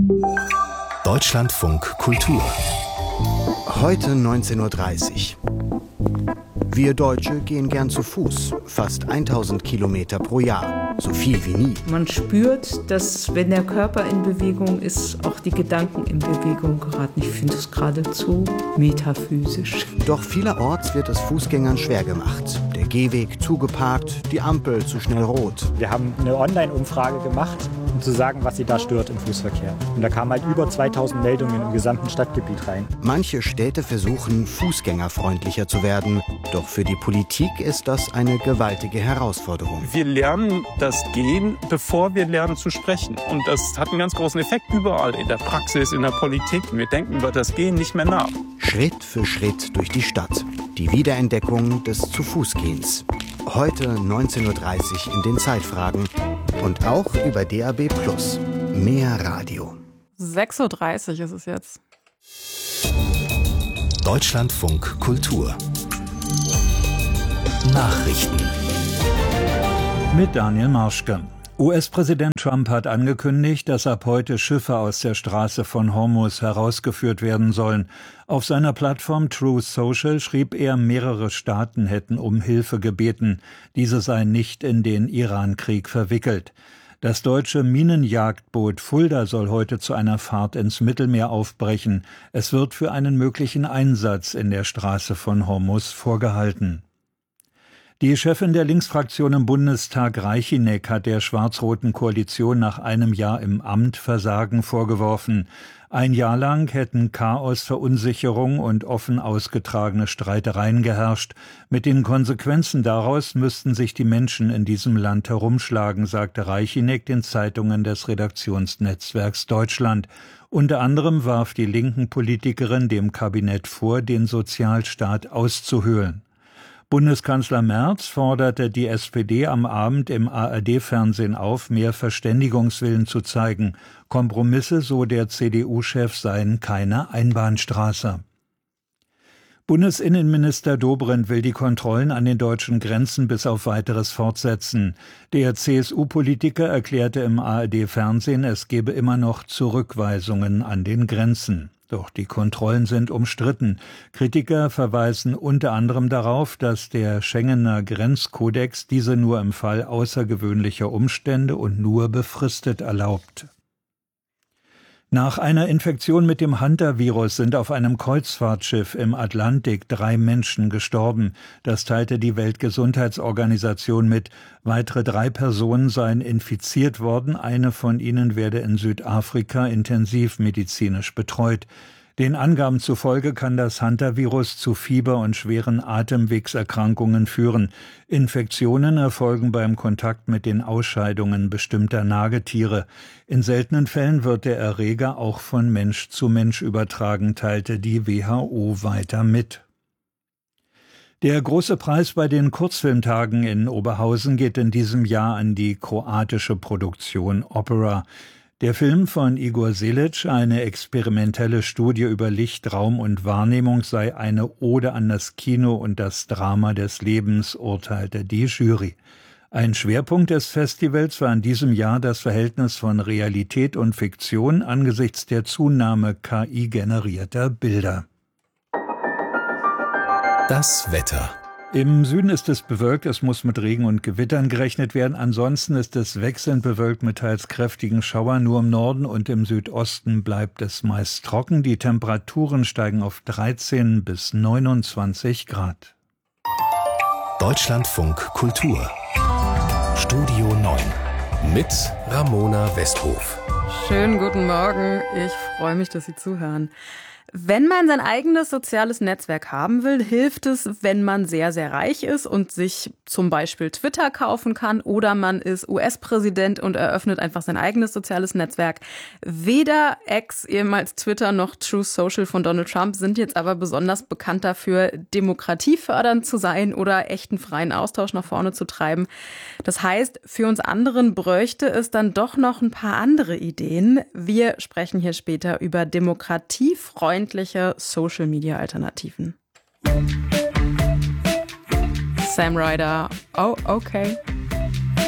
Deutschlandfunk Kultur. Heute 19:30 Uhr. Wir Deutsche gehen gern zu Fuß, fast 1000 Kilometer pro Jahr, so viel wie nie. Man spürt, dass wenn der Körper in Bewegung ist, auch die Gedanken in Bewegung geraten. Ich finde es geradezu metaphysisch. Doch vielerorts wird es Fußgängern schwer gemacht. Der Gehweg zugeparkt, die Ampel zu schnell rot. Wir haben eine Online-Umfrage gemacht, um zu sagen, was sie da stört im Fußverkehr. Und da kamen halt über 2000 Meldungen im gesamten Stadtgebiet rein. Manche Städte versuchen, fußgängerfreundlicher zu werden. Doch für die Politik ist das eine gewaltige Herausforderung. Wir lernen das Gehen, bevor wir lernen zu sprechen. Und das hat einen ganz großen Effekt überall, in der Praxis, in der Politik. Wir denken über das Gehen nicht mehr nach. Schritt für Schritt durch die Stadt. Die Wiederentdeckung des Zu-Fuß-Gehens. Heute 19:30 Uhr in den Zeitfragen. Und auch über DAB+. Mehr Radio. 6:30 Uhr ist es jetzt. Deutschlandfunk Kultur. Nachrichten. Mit Daniel Marschke. US-Präsident Trump hat angekündigt, dass ab heute Schiffe aus der Straße von Hormuz herausgeführt werden sollen. Auf seiner Plattform Truth Social schrieb er, mehrere Staaten hätten um Hilfe gebeten. Diese seien nicht in den Iran-Krieg verwickelt. Das deutsche Minenjagdboot Fulda soll heute zu einer Fahrt ins Mittelmeer aufbrechen. Es wird für einen möglichen Einsatz in der Straße von Hormuz vorgehalten. Die Chefin der Linksfraktion im Bundestag, Reichinek, hat der schwarz-roten Koalition nach einem Jahr im Amt Versagen vorgeworfen. Ein Jahr lang hätten Chaos, Verunsicherung und offen ausgetragene Streitereien geherrscht. Mit den Konsequenzen daraus müssten sich die Menschen in diesem Land herumschlagen, sagte Reichinek den Zeitungen des Redaktionsnetzwerks Deutschland. Unter anderem warf die linken Politikerin dem Kabinett vor, den Sozialstaat auszuhöhlen. Bundeskanzler Merz forderte die SPD am Abend im ARD-Fernsehen auf, mehr Verständigungswillen zu zeigen. Kompromisse, so der CDU-Chef, seien keine Einbahnstraße. Bundesinnenminister Dobrindt will die Kontrollen an den deutschen Grenzen bis auf Weiteres fortsetzen. Der CSU-Politiker erklärte im ARD-Fernsehen, es gebe immer noch Zurückweisungen an den Grenzen. Doch die Kontrollen sind umstritten. Kritiker verweisen unter anderem darauf, dass der Schengener Grenzkodex diese nur im Fall außergewöhnlicher Umstände und nur befristet erlaubt. Nach einer Infektion mit dem Hantavirus sind auf einem Kreuzfahrtschiff im Atlantik 3 Menschen gestorben. Das teilte die Weltgesundheitsorganisation mit. Weitere 3 Personen seien infiziert worden. Eine von ihnen werde in Südafrika intensivmedizinisch betreut. Den Angaben zufolge kann das Hantavirus zu Fieber und schweren Atemwegserkrankungen führen. Infektionen erfolgen beim Kontakt mit den Ausscheidungen bestimmter Nagetiere. In seltenen Fällen wird der Erreger auch von Mensch zu Mensch übertragen, teilte die WHO weiter mit. Der große Preis bei den Kurzfilmtagen in Oberhausen geht in diesem Jahr an die kroatische Produktion Opera. Der Film von Igor Selic, eine experimentelle Studie über Licht, Raum und Wahrnehmung, sei eine Ode an das Kino und das Drama des Lebens, urteilte die Jury. Ein Schwerpunkt des Festivals war in diesem Jahr das Verhältnis von Realität und Fiktion angesichts der Zunahme KI-generierter Bilder. Das Wetter. Im Süden ist es bewölkt, es muss mit Regen und Gewittern gerechnet werden. Ansonsten ist es wechselnd bewölkt mit teils kräftigen Schauern. Nur im Norden und im Südosten bleibt es meist trocken. Die Temperaturen steigen auf 13 bis 29 Grad. Deutschlandfunk Kultur. Studio 9 mit Ramona Westhof. Schönen guten Morgen. Ich freue mich, dass Sie zuhören. Wenn man sein eigenes soziales Netzwerk haben will, hilft es, wenn man sehr, sehr reich ist und sich zum Beispiel Twitter kaufen kann, oder man ist US-Präsident und eröffnet einfach sein eigenes soziales Netzwerk. Weder X, ehemals Twitter, noch Truth Social von Donald Trump sind jetzt aber besonders bekannt dafür, demokratiefördernd zu sein oder echten freien Austausch nach vorne zu treiben. Das heißt, für uns anderen bräuchte es dann doch noch ein paar andere Ideen. Wir sprechen hier später über demokratiefreundliche Social-Media-Alternativen. Sam Ryder, oh, okay.